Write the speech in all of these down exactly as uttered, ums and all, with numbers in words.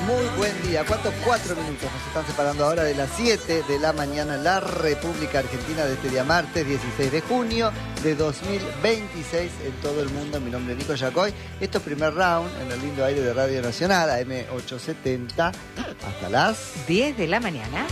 muy buen día. ¿Cuántos? Cuatro minutos nos están separando ahora de las siete de la mañana en la República Argentina de este día martes dieciséis de junio de dos mil veintiséis en todo el mundo. Mi nombre es Nico Yacoy. Esto es primer round en el lindo aire de Radio Nacional, A M ochocientos setenta, hasta las diez de la mañana.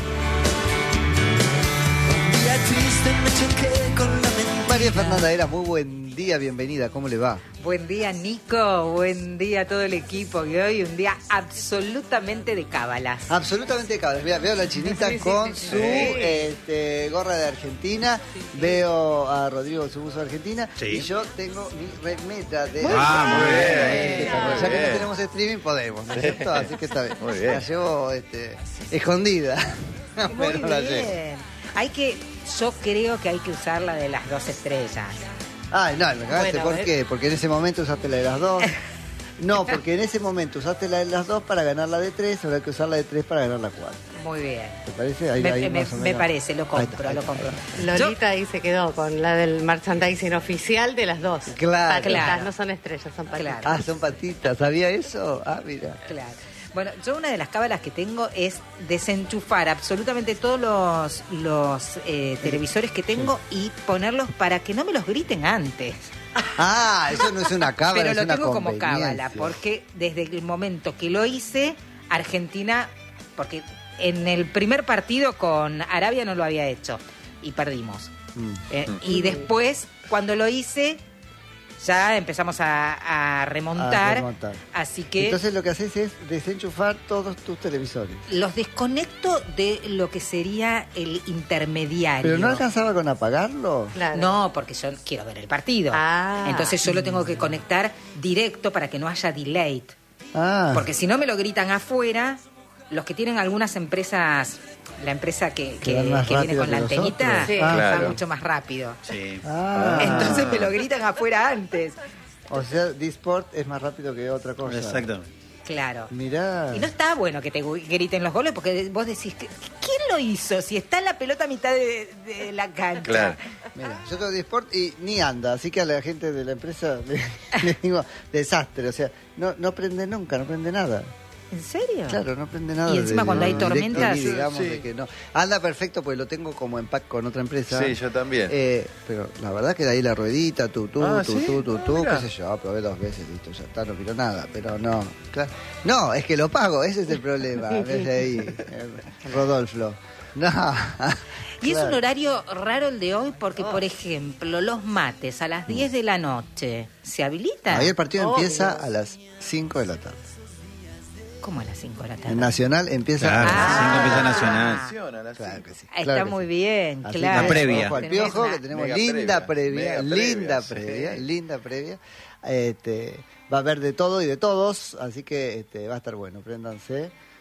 María Fernanda Heras, muy buen día, bienvenida, ¿cómo le va? Buen día, Nico, buen día a todo el equipo, y hoy un día absolutamente de cábalas. Absolutamente de cábalas. Veo, veo a la chinita sí, sí, con sí, su sí. Este, gorra de Argentina, sí, sí. Veo a Rodrigo su uso de Argentina, sí. Y yo tengo mi remeta de... Ah, muy bien. bien. Ya que no tenemos streaming, podemos, ¿no es cierto? Así que está bien. Muy bien. La llevo este, escondida. Muy pero bien. La llevo. Hay que, yo creo que hay que usar la de las dos estrellas. Ay, no, me cagaste. Bueno, ¿por qué? Porque en ese momento usaste la de las dos. No, porque en ese momento usaste la de las dos para ganar la de tres, ahora hay que usar la de tres para ganar la cuatro. Muy bien. ¿Te parece? Ahí, me, ahí me, más o menos. me parece, lo compro, ahí está, ahí lo está, compro. Lolita ahí se quedó con la del merchandising oficial de las dos. Claro. Patitas, claro. No son estrellas, son patitas. Ah, son patitas. ¿Sabía eso? Ah, mira. Claro. Bueno, yo una de las cábalas que tengo es desenchufar absolutamente todos los, los eh, televisores que tengo sí. y ponerlos para que no me los griten antes. Ah, eso no es una cábala, pero es lo una tengo como cábala, conveniencia. porque desde el momento que lo hice, Argentina, porque en el primer partido con Arabia no lo había hecho y perdimos. Mm. Eh, mm. Y después, cuando lo hice... ya empezamos a, a, remontar, a remontar, así que... Entonces lo que haces es desenchufar todos tus televisores. Los desconecto de lo que sería el intermediario. ¿Pero no alcanzaba con apagarlo? Claro. No, porque yo quiero ver el partido. Ah. Entonces yo lo tengo que conectar directo para que no haya delay. Ah. Porque si no me lo gritan afuera, los que tienen algunas empresas... La empresa que, que, que viene con la antenita sí, ah, claro. va mucho más rápido. Sí. Ah. Entonces me lo gritan afuera antes. O sea, Disport es más rápido que otra cosa. Exacto. Claro. Mirá. Y no está bueno que te griten los goles porque vos decís, ¿quién lo hizo? Si está la pelota a mitad de, de la cancha. Claro. Mira, yo tengo Disport y ni anda, así que a la gente de la empresa le, le digo, desastre. O sea, no, no prende nunca, no prende nada. ¿En serio? Claro, no prende nada. Y encima de, cuando de, hay tormentas... Directo, digamos, sí. de que no. Anda perfecto porque lo tengo como en pack con otra empresa. Sí, yo también. Eh, pero la verdad que de ahí la ruedita, tú, tú, ah, tú, ¿sí? tú, tú, tú, ah, qué sé yo, probé dos veces, listo, ya está, no quiero nada, pero no. Claro. No, es que lo pago, ese es el problema. Desde ahí, eh, Rodolfo. No. Y claro. Es un horario raro el de hoy porque, oh. por ejemplo, los mates a las diez de la noche, ¿se habilitan? Ahí el partido oh, empieza Dios. a las cinco de la tarde. ¿Cómo a las cinco de la tarde? En Nacional empieza claro, a las cinco empieza Nacional. Nacional. Claro que sí. Está claro que muy sí. bien, así claro. La previa. Ojo al piojo, que tenemos Mega linda previa, previa, Mega linda previa, previa, sí. linda previa. Este, va a haber de todo y de todos, así que este, va a estar bueno, préndanse.